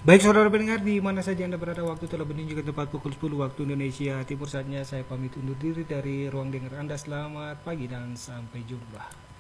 Baik saudara pendengar, di mana saja Anda berada, waktu telah menunjukkan tepat pukul 10 waktu Indonesia Timur. Saatnya saya pamit undur diri dari ruang dengar Anda. Selamat pagi dan sampai jumpa.